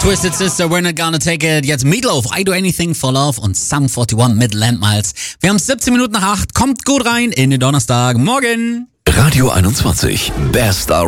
Twisted Sister, We're Not Gonna Take It. Jetzt Meatloaf, I Do Anything for Love und Sum 41 mit Landmiles. Wir haben 17 Minuten nach 8. Kommt gut rein in den Donnerstag. Morgen. Radio 21. Best